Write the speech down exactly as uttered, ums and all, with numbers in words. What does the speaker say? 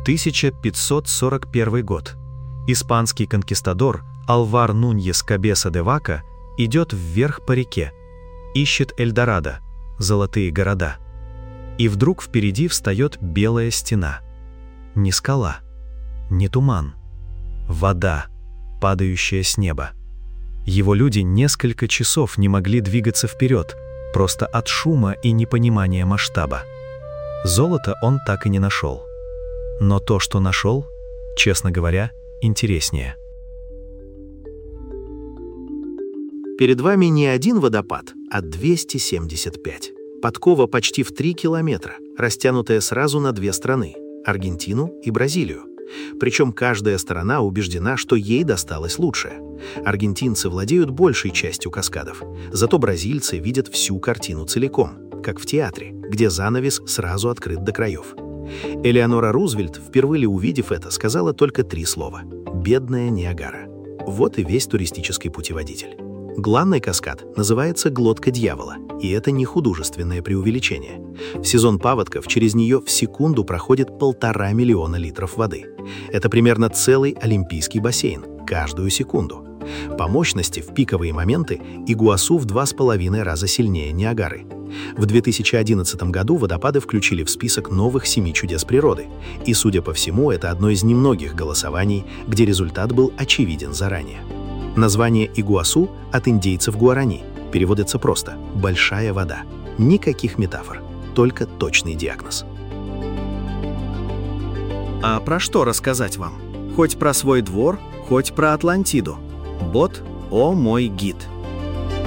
тысяча пятьсот сорок первый год. Испанский конкистадор Алвар Нуньес Кабеса де Вака идет вверх по реке, ищет Эльдорадо, золотые города. И вдруг впереди встает белая стена. Не скала, не туман, вода, падающая с неба. Его люди несколько часов не могли двигаться вперед, просто от шума и непонимания масштаба. Золото он так и не нашел. Но то, что нашел, честно говоря, интереснее. Перед вами не один водопад, а двести семьдесят пять. Подкова почти в три километра, растянутая сразу на две страны – Аргентину и Бразилию. Причем каждая сторона убеждена, что ей досталось лучшее. Аргентинцы владеют большей частью каскадов, зато бразильцы видят всю картину целиком, как в театре, где занавес сразу открыт до краев. Элеонора Рузвельт, впервые увидев это, сказала только три слова – «Бедная Ниагара». Вот и весь туристический путеводитель. Главный каскад называется «Глотка дьявола», и это не художественное преувеличение. В сезон паводков через нее в секунду проходит полтора миллиона литров воды. Это примерно целый олимпийский бассейн, каждую секунду. По мощности в пиковые моменты Игуасу в два с половиной раза сильнее Ниагары. В две тысячи одиннадцатом году водопады включили в список новых семи чудес природы, и, судя по всему, это одно из немногих голосований, где результат был очевиден заранее. Название Игуасу от индейцев гуарани переводится просто «большая вода». Никаких метафор, только точный диагноз. А про что рассказать вам? Хоть про свой двор, хоть про Атлантиду. Бот «О мой гид».